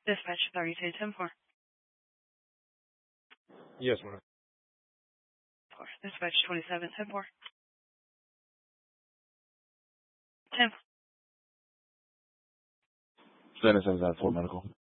Dispatch 3210-4. Yes, ma'am. Dispatch 2710-4. 10. Fitness 7 4 medical.